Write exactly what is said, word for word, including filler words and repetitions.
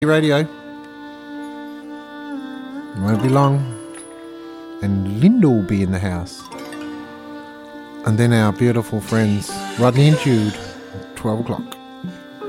Radio. It won't be long. And Linda will be in the house. And then our beautiful friends Rodney and Jude, twelve o'clock.